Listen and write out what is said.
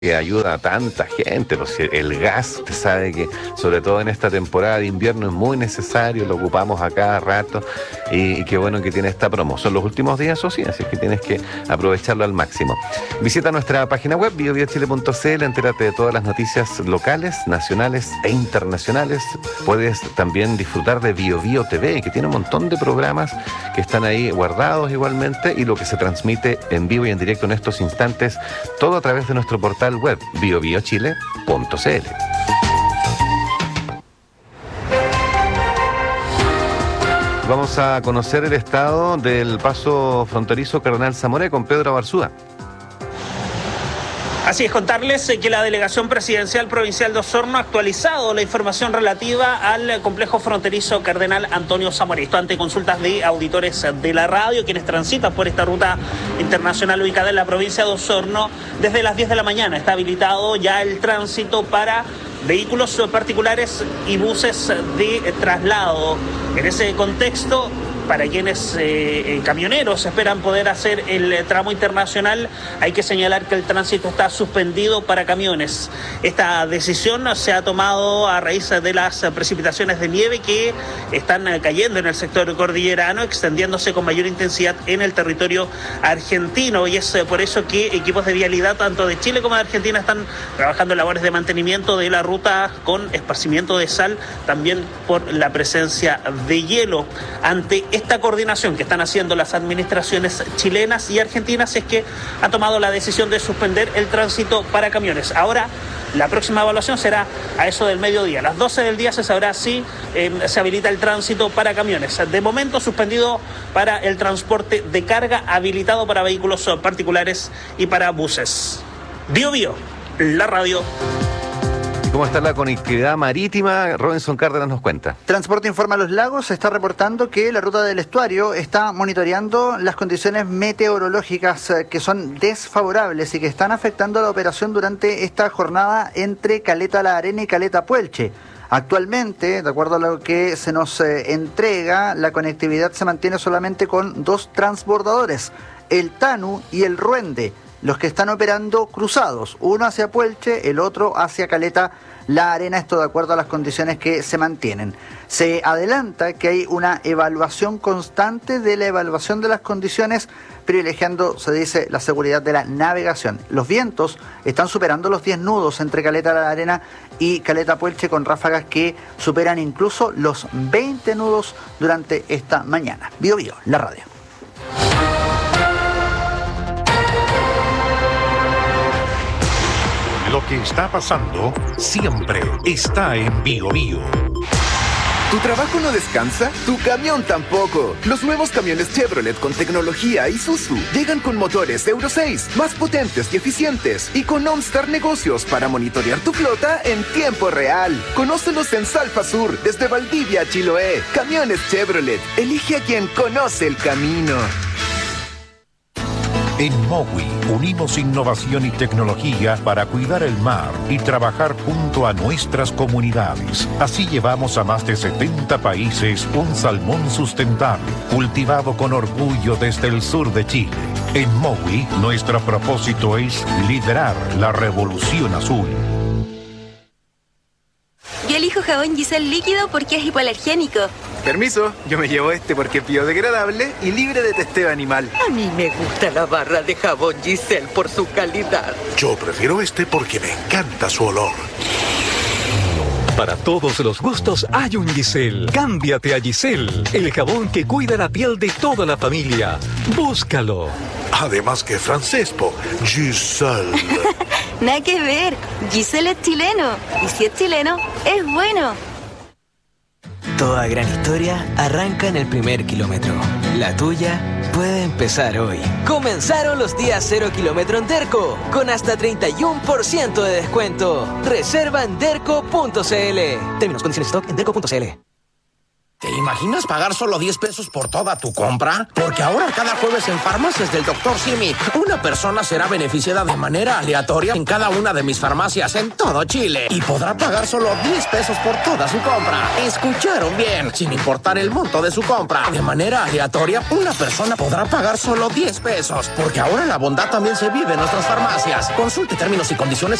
que ayuda a tanta gente, pues el gas, usted sabe que sobre todo en esta temporada de invierno es muy necesario, lo ocupamos a cada rato y qué bueno que tiene esta promo. Son los últimos días, eso sí, así que tienes que aprovecharlo al máximo. Visita nuestra página web biobiochile.cl, entérate de todas las noticias locales, nacionales e internacionales. Puedes también disfrutar de BioBio TV, que tiene un montón de programas que están ahí guardados igualmente, y lo que se transmite en vivo y en directo en estos instantes, todo a través de nuestro portal web biobiochile.cl. Vamos a conocer el estado del paso fronterizo Cardenal Zamora con Pedro Barzúa. Así es, contarles que la Delegación Presidencial Provincial de Osorno ha actualizado la información relativa al complejo fronterizo Cardenal Antonio Zamora. Esto ante consultas de auditores de la radio, quienes transitan por esta ruta internacional ubicada en la provincia de Osorno. Desde las 10 de la mañana está habilitado ya el tránsito para vehículos particulares y buses de traslado. En ese contexto, para quienes camioneros esperan poder hacer el tramo internacional, hay que señalar que el tránsito está suspendido para camiones. Esta decisión se ha tomado a raíz de las precipitaciones de nieve que están cayendo en el sector cordillerano, extendiéndose con mayor intensidad en el territorio argentino, y es por eso que equipos de vialidad tanto de Chile como de Argentina están trabajando en labores de mantenimiento de la ruta con esparcimiento de sal, también por la presencia de hielo. Ante esta coordinación que están haciendo las administraciones chilenas y argentinas, es que ha tomado la decisión de suspender el tránsito para camiones. Ahora, la próxima evaluación será a eso del mediodía. A las 12 del día se sabrá si se habilita el tránsito para camiones. De momento, suspendido para el transporte de carga, habilitado para vehículos particulares y para buses. BioBio, la radio. ¿Cómo está la conectividad marítima? Robinson Cárdenas nos cuenta. Transporte Informa Los Lagos está reportando que la ruta del estuario está monitoreando las condiciones meteorológicas que son desfavorables y que están afectando la operación durante esta jornada entre Caleta La Arena y Caleta Puelche. Actualmente, de acuerdo a lo que se nos entrega, la conectividad se mantiene solamente con dos transbordadores, el Tanu y el Ruende, los que están operando cruzados, uno hacia Puelche, el otro hacia Caleta La Arena, esto de acuerdo a las condiciones que se mantienen. Se adelanta que hay una evaluación constante de la evaluación de las condiciones, privilegiando, se dice, la seguridad de la navegación. Los vientos están superando los 10 nudos entre Caleta La Arena y Caleta Puelche, con ráfagas que superan incluso los 20 nudos durante esta mañana. BioBio, la radio. Lo que está pasando siempre está en BioBio. ¿Tu trabajo no descansa? ¿Tu camión tampoco? Los nuevos camiones Chevrolet con tecnología Isuzu llegan con motores Euro 6, más potentes y eficientes, y con OnStar Negocios para monitorear tu flota en tiempo real. Conócelos en Salfa Sur, desde Valdivia a Chiloé. Camiones Chevrolet. Elige a quien conoce el camino. En Mowi unimos innovación y tecnología para cuidar el mar y trabajar junto a nuestras comunidades. Así llevamos a más de 70 países un salmón sustentable, cultivado con orgullo desde el sur de Chile. En Mowi, nuestro propósito es liderar la revolución azul. Yo elijo jabón Giselle líquido porque es hipoalergénico. Permiso, yo me llevo este porque es biodegradable y libre de testeo animal. A mí me gusta la barra de jabón Giselle por su calidad. Yo prefiero este porque me encanta su olor. Para todos los gustos hay un Giselle. Cámbiate a Giselle, el jabón que cuida la piel de toda la familia. Búscalo. Además que francés, Giselle. Nada que ver. Giselle es chileno. Y si es chileno, es bueno. Toda gran historia arranca en el primer kilómetro. La tuya puede empezar hoy. Comenzaron los días 0 kilómetro en Derco, con hasta 31% de descuento. Reserva en derco.cl. Términos, condiciones, stock en derco.cl. ¿Te imaginas pagar solo 10 pesos por toda tu compra? Porque ahora cada jueves en Farmacias del Dr. Simi, una persona será beneficiada de manera aleatoria en cada una de mis farmacias en todo Chile. Y podrá pagar solo 10 pesos por toda su compra. ¿Escucharon bien? Sin importar el monto de su compra. De manera aleatoria, una persona podrá pagar solo 10 pesos. Porque ahora la bondad también se vive en nuestras farmacias. Consulte términos y condiciones